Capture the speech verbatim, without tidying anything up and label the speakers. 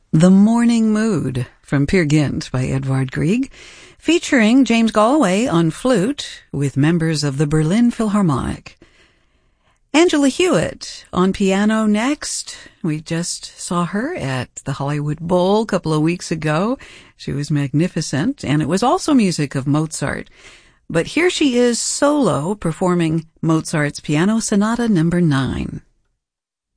Speaker 1: The Morning Mood from Peer Gynt by Edvard Grieg, featuring James Galway on flute with members of the Berlin Philharmonic. Angela Hewitt on piano next. We just saw her at the Hollywood Bowl a couple of weeks ago. She was magnificent, and it was also music of Mozart. But here she is solo performing Mozart's Piano Sonata number nine.